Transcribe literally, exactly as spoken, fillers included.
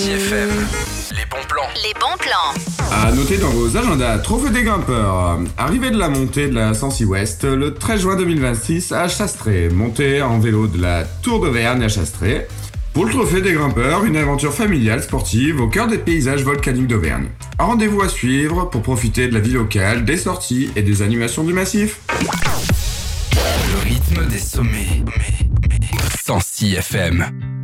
Sancy F M. Les bons plans. Les bons plans. À noter dans vos agendas, Trophée des grimpeurs. Arrivée de la montée de la Sancy Ouest le treize juin deux mille vingt-six à Chastré. Montée en vélo de la Tour d'Auvergne à Chastré. Pour le Trophée des grimpeurs, une aventure familiale sportive au cœur des paysages volcaniques d'Auvergne. Un rendez-vous à suivre pour profiter de la vie locale, des sorties et des animations du massif. Le rythme des sommets. Sancy F M.